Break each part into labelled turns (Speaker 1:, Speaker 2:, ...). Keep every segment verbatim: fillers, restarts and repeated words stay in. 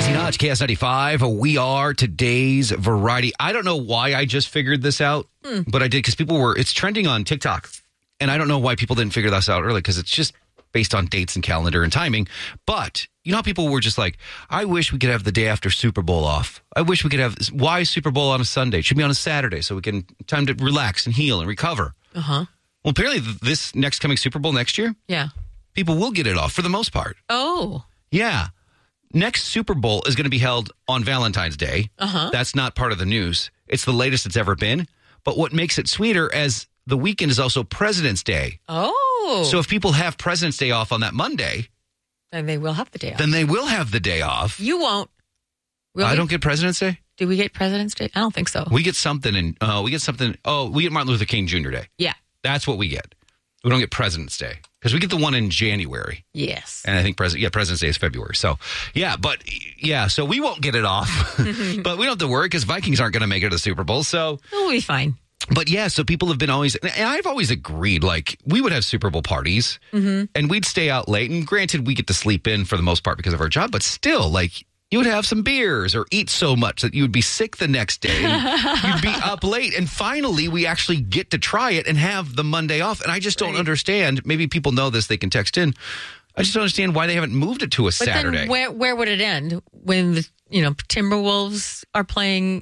Speaker 1: Casey Notch, K S ninety-five. We are today's variety. I don't know why I just figured this out, hmm. but I did because people were, it's trending on TikTok. And I don't know why people didn't figure this out early because it's just based on dates and calendar and timing. But you know how people were just like, I wish we could have the day after Super Bowl off. I wish we could have, why Super Bowl on a Sunday? It should be on a Saturday so we can, time to relax and heal and recover.
Speaker 2: Uh-huh.
Speaker 1: Well, apparently this next coming Super Bowl next year,
Speaker 2: yeah,
Speaker 1: people will get it off for the most part.
Speaker 2: Oh.
Speaker 1: Yeah. Next Super Bowl is going to be held on Valentine's Day.
Speaker 2: Uh-huh.
Speaker 1: That's not part of the news. It's the latest it's ever been. But what makes it sweeter as the weekend is also President's Day.
Speaker 2: Oh.
Speaker 1: So if people have President's Day off on that Monday,
Speaker 2: then they will have the day off.
Speaker 1: Then they will have the day off.
Speaker 2: You won't. Will
Speaker 1: I
Speaker 2: we?
Speaker 1: don't get President's Day?
Speaker 2: Do we get President's Day? I don't think so.
Speaker 1: We get something in, uh, we get something, oh, we get Martin Luther King Junior Day.
Speaker 2: Yeah.
Speaker 1: That's what we get. We don't get President's Day because we get the one in January.
Speaker 2: Yes.
Speaker 1: And I think President, yeah, President's Day is February. So, yeah, but yeah, so we won't get it off. But we don't have to worry because Vikings aren't going to make it to the Super Bowl. So
Speaker 2: we'll be fine.
Speaker 1: But yeah, so people have been always, and I've always agreed, like, we would have Super Bowl parties
Speaker 2: mm-hmm.
Speaker 1: and we'd stay out late. And granted, we get to sleep in for the most part because of our job, but still, like, you would have some beers or eat so much that you would be sick the next day. And you'd be up late. And finally, we actually get to try it and have the Monday off. And I just don't
Speaker 2: right.
Speaker 1: understand. Maybe people know this. They can text in. I just don't understand why they haven't moved it to a
Speaker 2: but
Speaker 1: Saturday.
Speaker 2: Then where, where would it end? When the, you know, Timberwolves are playing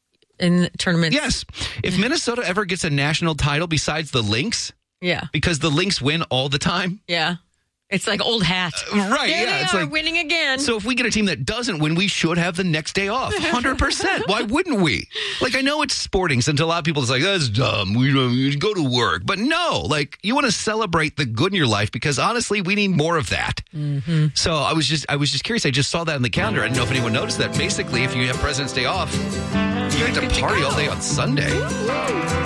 Speaker 2: in tournaments?
Speaker 1: Yes. If Minnesota ever gets a national title besides the Lynx,
Speaker 2: yeah,
Speaker 1: because the Lynx win all the time.
Speaker 2: Yeah. It's like old hat.
Speaker 1: Uh, right,
Speaker 2: there
Speaker 1: yeah.
Speaker 2: They
Speaker 1: it's
Speaker 2: are
Speaker 1: like
Speaker 2: winning again.
Speaker 1: So if we get a team that doesn't win, we should have the next day off. one hundred percent. Why wouldn't we? Like, I know it's sporting, so to a lot of people, it's like, that's dumb. We don't we go to work. But no, like, you want to celebrate the good in your life because, honestly, we need more of that.
Speaker 2: Mm-hmm.
Speaker 1: So I was just I was just curious. I just saw that in the calendar. I didn't know if anyone noticed that. Basically, if you have President's Day off, you get to party all day on Sunday.